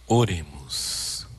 Oremos.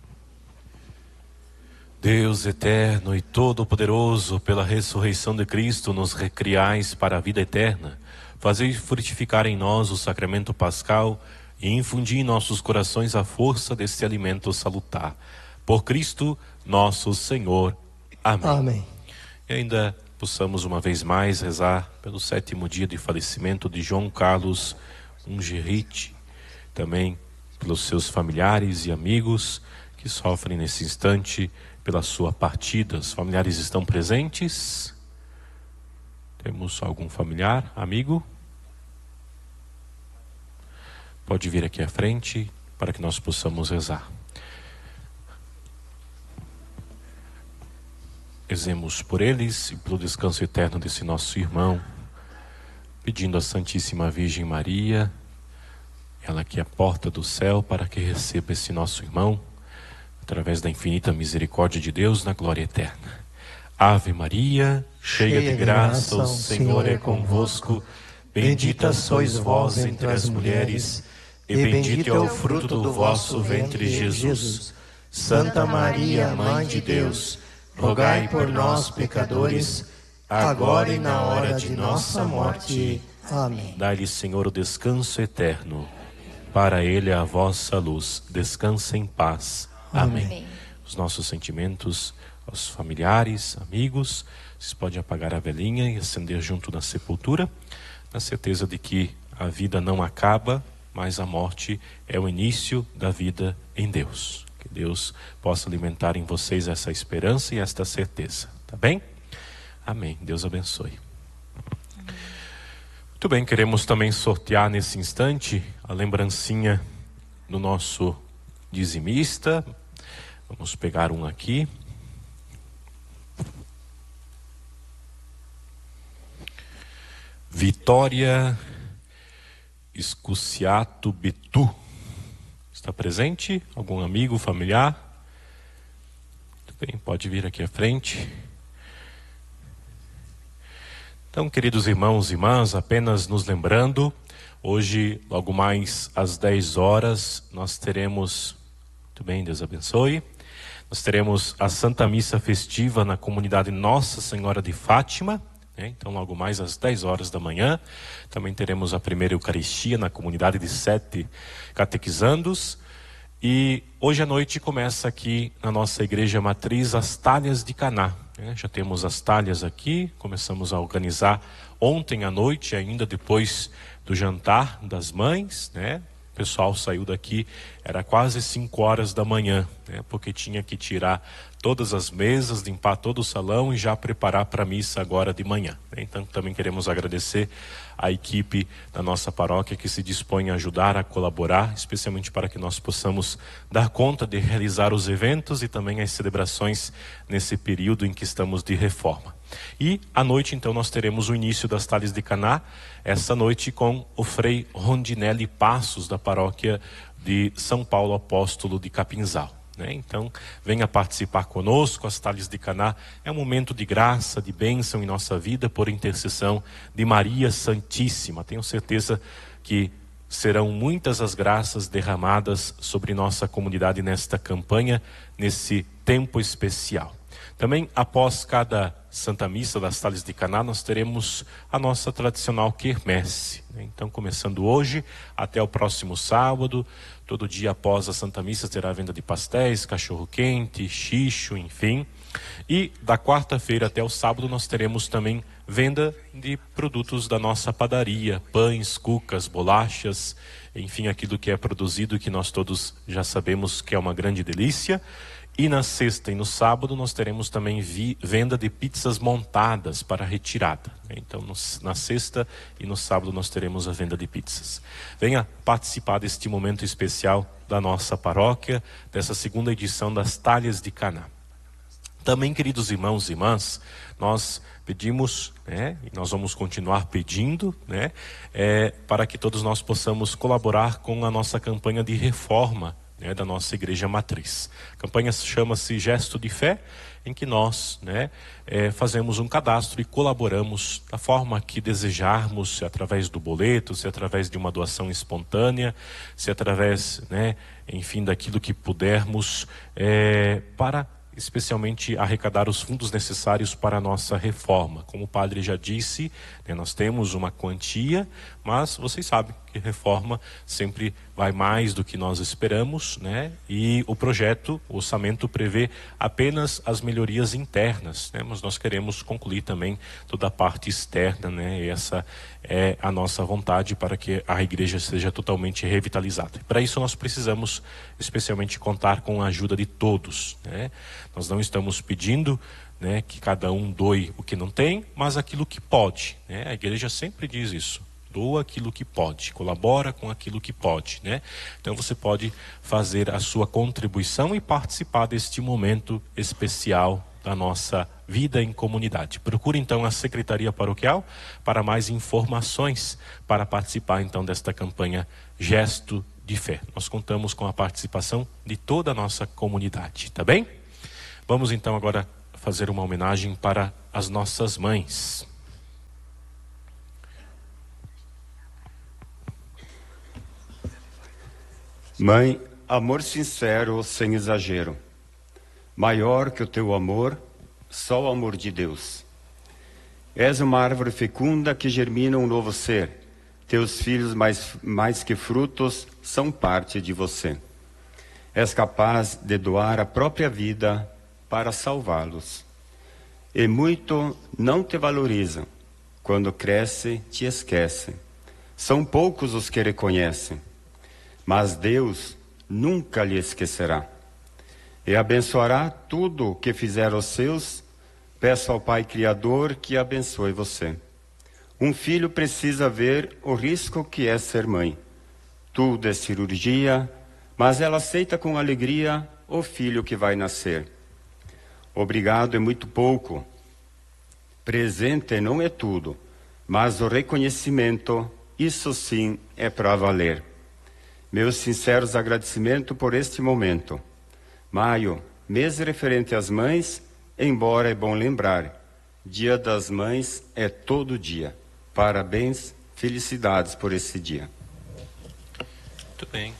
Deus eterno e todo-poderoso, pela ressurreição de Cristo, nos recriais para a vida eterna. Fazei frutificar em nós o sacramento pascal e infundir em nossos corações a força desse alimento salutar. Por Cristo, nosso Senhor. Amém. Amém. E ainda possamos uma vez mais rezar pelo 7º dia de falecimento de João Carlos Ungerite, também pelos seus familiares e amigos que sofrem nesse instante pela sua partida. Os familiares estão presentes? Temos algum familiar, amigo? Pode vir aqui à frente para que nós possamos rezar. Rezemos por eles e pelo descanso eterno desse nosso irmão, pedindo à Santíssima Virgem Maria, ela que é a porta do céu, para que receba esse nosso irmão, através da infinita misericórdia de Deus, na glória eterna. Ave Maria, cheia de graça, o Senhor é convosco. Bendita sois vós entre as mulheres, e bendito é o fruto do vosso ventre, Jesus. Santa Maria, Mãe de Deus, rogai por nós, pecadores, agora e na hora de nossa morte. Amém. Dai-lhe, Senhor, o descanso eterno. Para ele a vossa luz. Descansa em paz. Amém. Os nossos sentimentos aos familiares, amigos. Vocês podem apagar a velinha e acender junto na sepultura, na certeza de que a vida não acaba, mas a morte é o início da vida em Deus. Que Deus possa alimentar em vocês essa esperança e esta certeza. Tá bem? Amém. Deus abençoe. Muito bem, queremos também sortear nesse instante a lembrancinha do nosso dizimista. Vamos pegar um aqui. Vitória Escuciato Bitu. Está presente? Algum amigo, familiar? Muito bem, pode vir aqui à frente. Então, queridos irmãos e irmãs, apenas nos lembrando, hoje, logo mais às 10 horas, nós teremos, muito bem, Deus abençoe, nós teremos a Santa Missa Festiva na comunidade Nossa Senhora de Fátima, né? Então, logo mais às 10 horas da manhã, também teremos a primeira Eucaristia na comunidade de 7 catequizandos, e hoje à noite começa aqui na nossa igreja matriz as talhas de Caná. Já temos as talhas aqui, começamos a organizar ontem à noite, ainda depois do jantar das mães, né? O pessoal saiu daqui, era quase 5 horas da manhã, né? Porque tinha que tirar todas as mesas, limpar todo o salão e já preparar para a missa agora de manhã, né? Então também queremos agradecer a equipe da nossa paróquia que se dispõe a ajudar, a colaborar, especialmente para que nós possamos dar conta de realizar os eventos e também as celebrações nesse período em que estamos de reforma. E à noite então nós teremos o início das talhas de Caná, essa noite com o Frei Rondinelli Passos da paróquia de São Paulo Apóstolo de Capinzal, né? Então venha participar conosco. As talhas de Caná é um momento de graça, de bênção em nossa vida por intercessão de Maria Santíssima. Tenho certeza que serão muitas as graças derramadas sobre nossa comunidade nesta campanha, nesse tempo especial. Também após cada Santa Missa das Talhas de Caná, nós teremos a nossa tradicional quermesse, né? Então, começando hoje até o próximo sábado, todo dia após a Santa Missa terá venda de pastéis, cachorro-quente, xixo, enfim. E da quarta-feira até o sábado nós teremos também venda de produtos da nossa padaria, pães, cucas, bolachas, enfim, aquilo que é produzido e que nós todos já sabemos que é uma grande delícia. E na sexta e no sábado nós teremos também venda de pizzas montadas para retirada. Então na sexta e no sábado nós teremos a venda de pizzas. Venha participar deste momento especial da nossa paróquia, dessa segunda edição das Talhas de Caná. Também, queridos irmãos e irmãs, nós pedimos, né, e nós vamos continuar pedindo, né, para que todos nós possamos colaborar com a nossa campanha de reforma né, da nossa igreja matriz. A campanha chama-se Gesto de Fé, em que nós, né, fazemos um cadastro e colaboramos da forma que desejarmos, se através do boleto, se através de uma doação espontânea, se através, né, enfim, daquilo que pudermos, para especialmente arrecadar os fundos necessários para a nossa reforma. Como o padre já disse, né, nós temos uma quantia, mas vocês sabem que reforma sempre vai mais do que nós esperamos, né? E o projeto, o orçamento prevê apenas as melhorias internas, né? Mas nós queremos concluir também toda a parte externa, né? E essa é a nossa vontade para que a igreja seja totalmente revitalizada. Para isso nós precisamos especialmente contar com a ajuda de todos, né? Nós não estamos pedindo, né, que cada um doe o que não tem, mas aquilo que pode, né? A igreja sempre diz isso. Doa aquilo que pode, colabora com aquilo que pode, né? Então você pode fazer a sua contribuição e participar deste momento especial da nossa vida em comunidade. Procure então a Secretaria Paroquial para mais informações, para participar então desta campanha Gesto de Fé. Nós contamos com a participação de toda a nossa comunidade, tá bem? Vamos então agora fazer uma homenagem para as nossas mães. Mãe, amor sincero, sem exagero. Maior que o teu amor, só o amor de Deus. És uma árvore fecunda que germina um novo ser. Teus filhos, mais que frutos, são parte de você. És capaz de doar a própria vida para salvá-los. E muito não te valorizam. Quando cresce, te esquece. São poucos os que reconhecem. Mas Deus nunca lhe esquecerá. E abençoará tudo o que fizer aos seus. Peço ao Pai Criador que abençoe você. Um filho precisa ver o risco que é ser mãe. Tudo é cirurgia, mas ela aceita com alegria o filho que vai nascer. Obrigado é muito pouco. Presente não é tudo, mas o reconhecimento, isso sim é para valer. Meus sinceros agradecimentos por este momento. Maio, mês referente às mães, embora é bom lembrar, Dia das Mães é todo dia. Parabéns, felicidades por esse dia. Muito bem.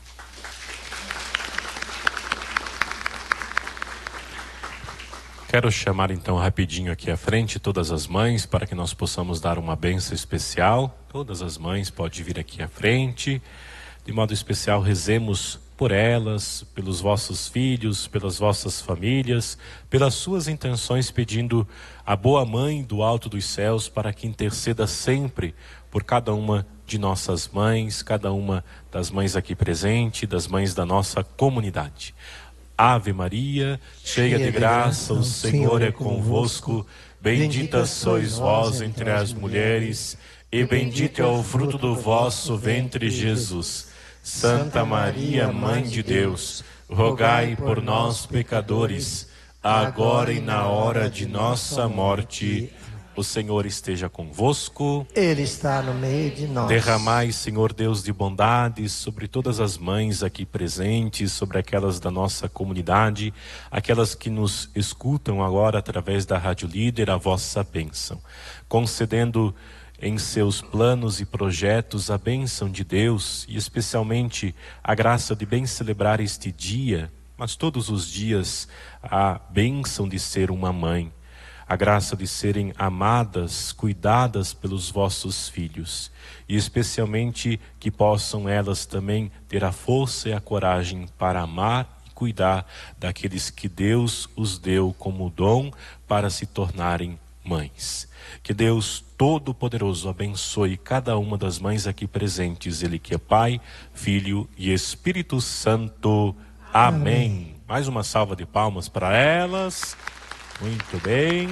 Quero chamar então rapidinho aqui à frente todas as mães para que nós possamos dar uma bênção especial. Todas as mães podem vir aqui à frente. De modo especial, rezemos por elas, pelos vossos filhos, pelas vossas famílias, pelas suas intenções, pedindo a boa mãe do alto dos céus para que interceda sempre por cada uma de nossas mães, cada uma das mães aqui presentes, das mães da nossa comunidade. Ave Maria, cheia de graça, o Senhor é convosco. Bendita sois vós entre as mulheres, e bendito é o fruto do vosso ventre, Jesus. Santa Maria, Mãe de Deus, rogai por nós, pecadores, agora e na hora de nossa morte. O Senhor esteja convosco. Ele está no meio de nós. Derramai, Senhor Deus de bondade, sobre todas as mães aqui presentes, sobre aquelas da nossa comunidade, aquelas que nos escutam agora através da Rádio Líder, a vossa bênção, concedendo em seus planos e projetos a bênção de Deus e especialmente a graça de bem celebrar este dia, mas todos os dias a bênção de ser uma mãe, a graça de serem amadas, cuidadas pelos vossos filhos e especialmente que possam elas também ter a força e a coragem para amar e cuidar daqueles que Deus os deu como dom para se tornarem mães. Que Deus Todo-Poderoso abençoe cada uma das mães aqui presentes, Ele que é Pai, Filho e Espírito Santo. Amém. Mais uma salva de palmas para elas. Muito bem.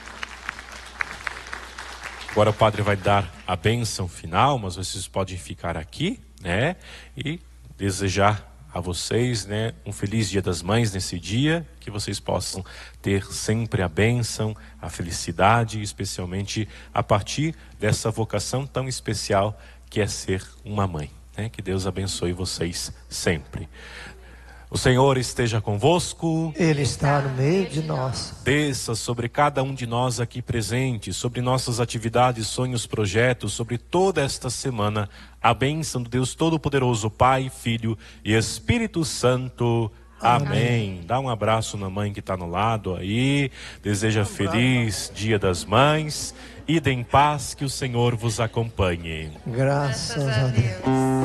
Agora o padre vai dar a bênção final, mas vocês podem ficar aqui, né? E desejar a vocês, né, um feliz Dia das Mães nesse dia, que vocês possam ter sempre a bênção, a felicidade, especialmente a partir dessa vocação tão especial que é ser uma mãe, né? Que Deus abençoe vocês sempre. O Senhor esteja convosco. Ele está no meio de nós. Desça sobre cada um de nós aqui presente, sobre nossas atividades, sonhos, projetos, sobre toda esta semana, a bênção do Deus Todo-Poderoso, Pai, Filho e Espírito Santo. Amém. Dá um abraço na mãe que está no lado aí. Deseja feliz Dia das Mães. Ide em paz, que o Senhor vos acompanhe. Graças a Deus.